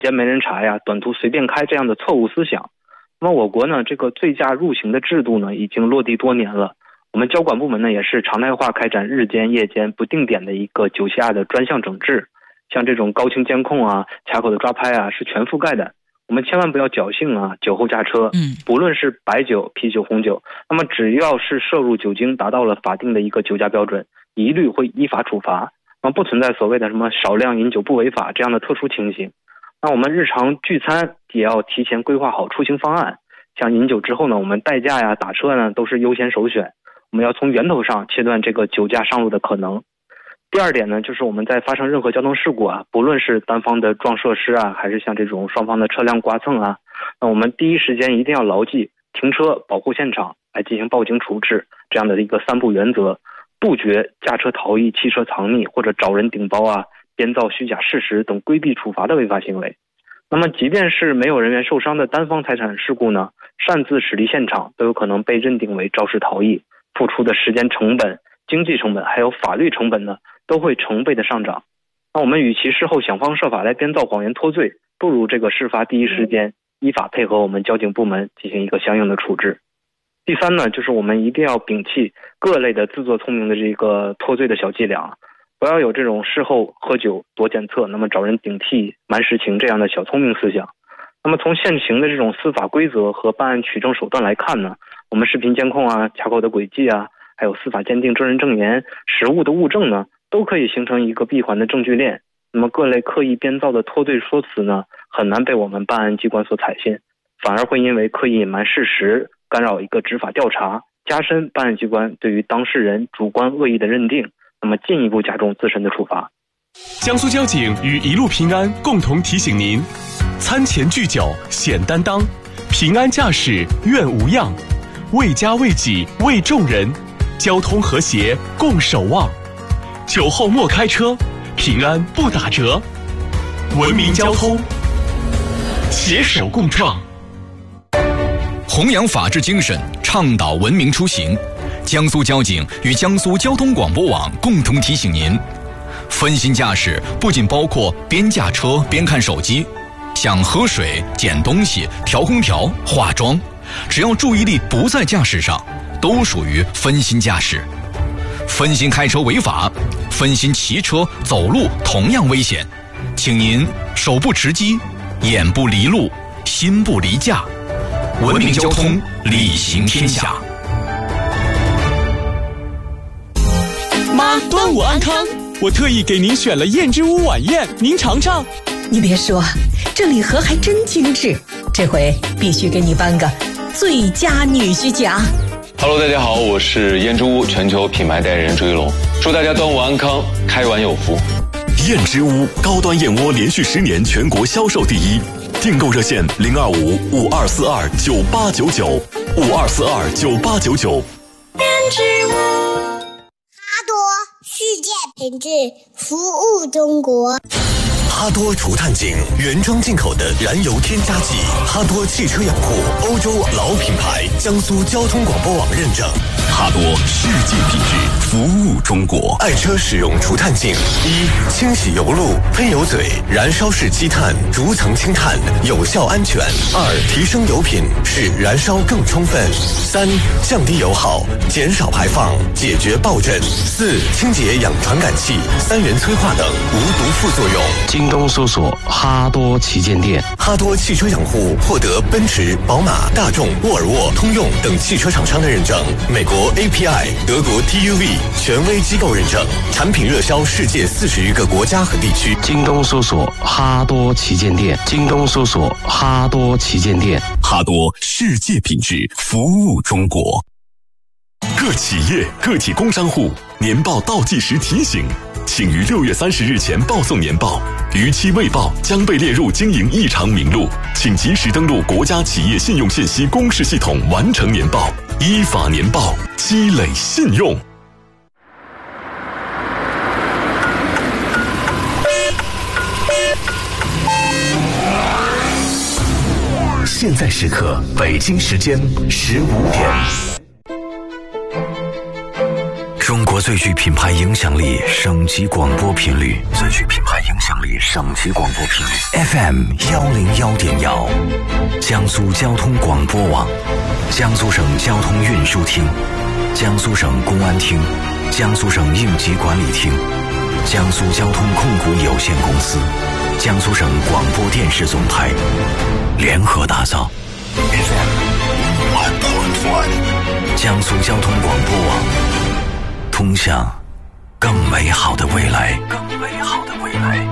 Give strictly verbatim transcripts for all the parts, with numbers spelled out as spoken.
间没人查呀，短途随便开这样的错误思想。那么我国呢，这个醉驾入刑的制度呢，已经落地多年了。我们交管部门呢，也是常态化开展日间、夜间不定点的一个酒驾的专项整治，像这种高清监控啊、卡口的抓拍啊，是全覆盖的。我们千万不要侥幸啊，酒后驾车。 嗯， 不论是白酒、啤酒、红酒，那么只要是摄入酒精达到了法定的一个酒驾标准，一律会依法处罚。那么不存在所谓的什么少量饮酒不违法这样的特殊情形。那我们日常聚餐也要提前规划好出行方案，像饮酒之后呢，我们代驾呀、打车呢都是优先首选。我们要从源头上切断这个酒驾上路的可能。第二点呢，就是我们在发生任何交通事故啊，不论是单方的撞设施啊，还是像这种双方的车辆刮蹭啊，那我们第一时间一定要牢记停车、保护现场，来进行报警处置这样的一个三不原则，杜绝驾车逃逸、汽车藏匿或者找人顶包啊、编造虚假事实等规避处罚的违法行为。那么即便是没有人员受伤的单方财产事故呢，擅自驶离现场都有可能被认定为肇事逃逸，付出的时间成本、经济成本还有法律成本呢，都会成倍的上涨。那我们与其事后想方设法来编造谎言脱罪，不如这个事发第一时间依法配合我们交警部门进行一个相应的处置。第三呢，就是我们一定要摒弃各类的自作聪明的这个脱罪的小伎俩，不要有这种事后喝酒躲检测，那么找人顶替瞒实情这样的小聪明思想。那么从现行的这种司法规则和办案取证手段来看呢，我们视频监控啊、卡口的轨迹啊，还有司法鉴定、证人证言、实物的物证呢，都可以形成一个闭环的证据链。那么各类刻意编造的脱罪说辞呢，很难被我们办案机关所采信，反而会因为刻意隐瞒事实，干扰一个执法调查，加深办案机关对于当事人主观恶意的认定，那么进一步加重自身的处罚。 江苏交警与一路平安共同提醒您：餐前拒酒显担当，平安驾驶愿无恙，为家为己为众人，交通和谐共守望。酒后莫开车，平安不打折。文明交通，携手共创。 弘扬法治精神，倡导文明出行。江苏交警与江苏交通广播网共同提醒您：分心驾驶不仅包括边驾车边看手机，像喝水、捡东西、调空调、化妆，只要注意力不在驾驶上，都属于分心驾驶。分心开车违法，分心骑车、走路同样危险。请您手不持机，眼不离路，心不离驾。文明交通，礼行天下。 妈，端午安康！我特意给您选了燕之屋晚宴，您尝尝。 你别说，这礼盒还真精致，这回必须给你颁个最佳女婿奖。 Hello， 大家好，我是燕之屋全球品牌代言人朱一龙，祝大家端午安康，开碗有福。 燕之屋高端燕窝连续十年全国销售第一，订购热线零二五五二四二九八九九五二四二九八九九。 燕之屋，哈多世界品质，服务中国。 哈多除碳净，原装进口的燃油添加剂。哈多汽车养护，欧洲老品牌，江苏交通广播网认证。哈多世界品质，服务中国。爱车使用除碳净：一、清洗油路、喷油嘴，燃烧式积碳，逐层清碳，有效安全；二、提升油品，使燃烧更充分；三、降低油耗，减少排放，解决爆震；四、清洁氧传感器、三元催化等无毒副作用。 京东搜索哈多旗舰店。 哈多汽车养护获得奔驰、宝马、大众、沃尔沃、通用等汽车厂商的认证，美国 A P I、德国 T U V 权威机构认证，产品热销世界四十余个国家和地区。 京东搜索哈多旗舰店。京东搜索哈多旗舰店。 哈多世界品质，服务中国。各企业、个体工商户年报倒计时提醒，请于六月三十日前报送年报，逾期未报将被列入经营异常名录，请及时登录国家企业信用信息公示系统完成年报，依法年报，积累信用。现在时刻，北京时间十五点。中国国最具品牌影响力省级广播频率，最具品牌影响力省级广播频率 F M 幺零幺点幺，江苏交通广播网，江苏省交通运输厅，江苏省公安厅，江苏省应急管理厅，江苏交通控股有限公司，江苏省广播电视总台联合打造 F M 一点一，江苏交通广播网，通向更美好的未来，更美好的未来。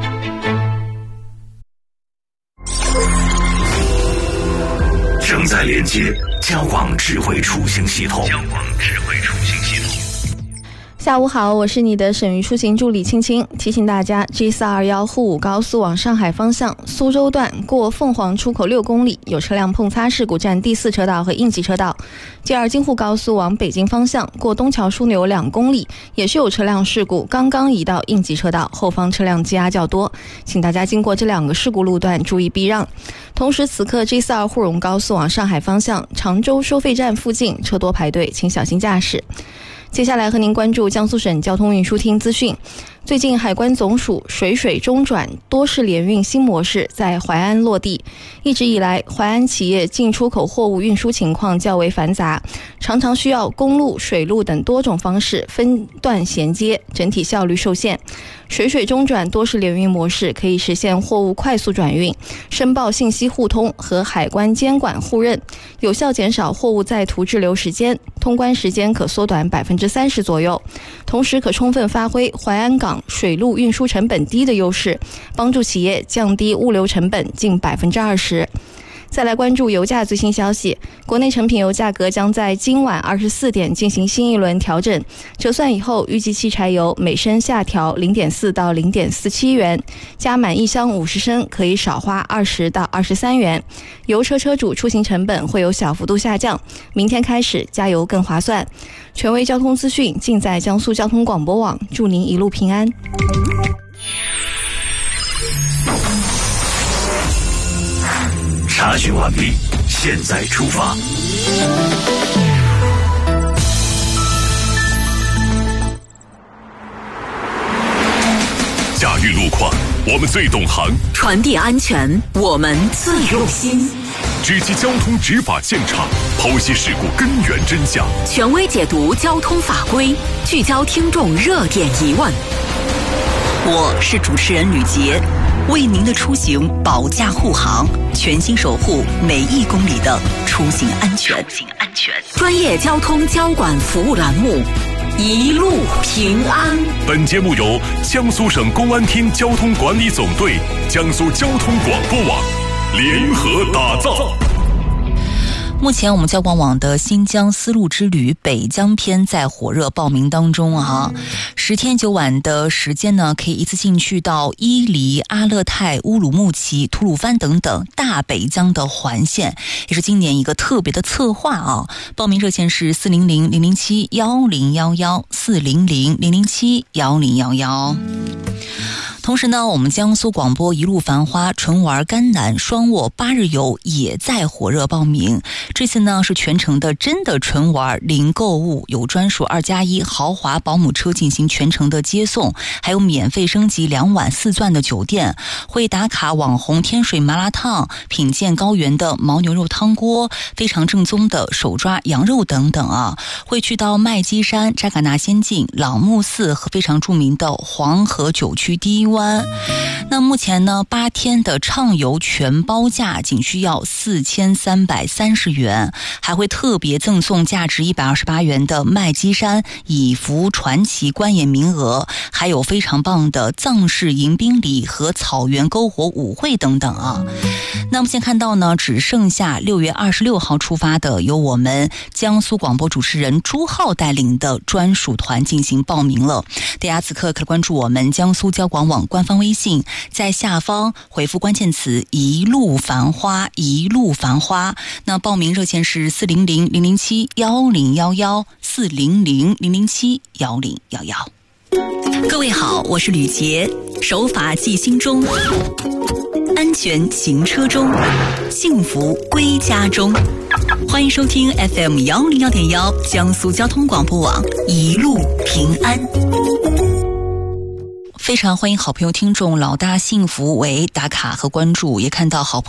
正在连接交广智慧出行系统。交广智慧出行系统。 下午好，我是你的省域出行助理青青，提醒大家 G 四二一沪武高速往上海方向苏州段过凤凰出口六公里有车辆碰擦事故，占第四车道和应急车道。第二京沪高速往北京方向过东桥枢纽两公里也是有车辆事故，刚刚移到应急车道，后方车辆积压较多，请大家经过这两个事故路段注意避让。同时此刻 G 四二 沪蓉高速往上海方向常州收费站附近车多排队，请小心驾驶。接下来和您关注江苏省交通运输厅资讯。最近海关总署水水中转多式联运新模式在淮安落地，一直以来淮安企业进出口货物运输情况较为繁杂，常常需要公路、水路等多种方式分段衔接，整体效率受限。水水中转多式联运模式可以实现货物快速转运、申报信息互通和海关监管互认，有效减少货物在途滞留时间，通关时间可缩短百分之三十左右，同时可充分发挥淮安港水路运输成本低的优势，帮助企业降低物流成本近百分之二十。再来关注油价最新消息，国内成品油价格将在今晚二十四点进行新一轮调整，折算以后预计汽柴油每升下调 零点四到零点四七元，加满一箱五十升可以少花二十到二十三元，油车车主出行成本会有小幅度下降，明天开始加油更划算。权威交通资讯尽在江苏交通广播网，祝您一路平安。 查询完毕，现在出发。 驾驭路况，我们最懂行； 传递安全，我们最用心。 直击交通执法现场，剖析事故根源真相， 权威解读交通法规，聚焦听众热点疑问。我是主持人吕杰，为您的出行保驾护航，全心守护每一公里的出行安全。出行安全，专业交通交管服务栏目，一路平安。 本节目由江苏省公安厅交通管理总队、江苏交通广播网联合打造。 目前我们交广网的新疆丝路之旅北疆篇在火热报名当中啊，十天九晚的时间呢，可以一次性去到伊犁、阿勒泰、乌鲁木齐、吐鲁番等等大北疆的环线，也是今年一个特别的策划啊。报名热线是四零零零零七幺零幺幺四零零零零七幺零幺幺。同时呢，我们江苏广播一路繁花纯玩甘南双卧八日游也在火热报名。这次呢是全程的真的纯玩零购物，有专属二加一豪华保姆车进行全程的接送，还有免费升级两晚四钻的酒店，会打卡网红天水麻辣烫，品鉴高原的牦牛肉汤锅，非常正宗的手抓羊肉等等啊。会去到麦积山、扎尕那仙境、朗木寺和非常著名的黄河九曲第一湾。那目前呢，八天的畅游全包价仅需要四千三百三十元，还会特别赠送价值一百二十八元的麦积山以福传奇观演名额，还有非常棒的藏式迎宾礼和草原篝火舞会等等啊。那么现在看到呢，只剩下六月二十六号出发的由我们江苏广播主持人朱浩带领的专属团进行报名了。大家此刻可以关注我们江苏交广网官方微信，在下方回复关键词一路繁花，一路繁花。那报名热线是四零零零零七幺零幺幺四零零零零七幺零幺幺。各位好，我是吕杰，守法记心中，安全行车中，幸福归家中。 欢迎收听 F M 幺零幺点幺江苏交通广播网，一路平安。非常欢迎好朋友听众老大幸福为打卡和关注，也看到好朋友